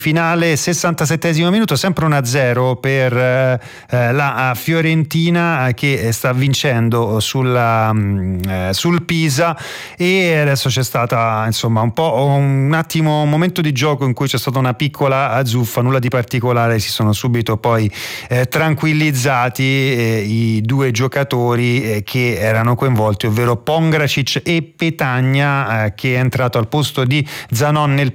Finale, 67esimo minuto, sempre 1-0 per la Fiorentina che sta vincendo sul Pisa, e adesso c'è stata insomma un attimo, un momento di gioco in cui c'è stata una piccola zuffa, nulla di particolare, si sono subito poi tranquillizzati i due giocatori che erano coinvolti, ovvero Pongracic e Petagna, che è entrato al posto di Zanon nel